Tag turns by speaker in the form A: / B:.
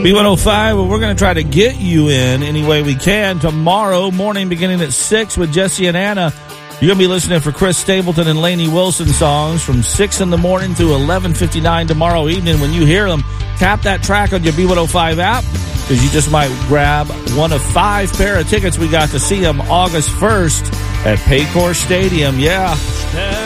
A: B105, well, we're going to try to get you in any way we can tomorrow morning beginning at 6 with Jesse and Anna. You're going to be listening for Chris Stapleton and Lainey Wilson songs from 6 in the morning through 11:59 tomorrow evening. When you hear them, tap that track on your B105 app because you just might grab one of 5 pair of tickets we got to see them August 1st at Paycor Stadium. Yeah.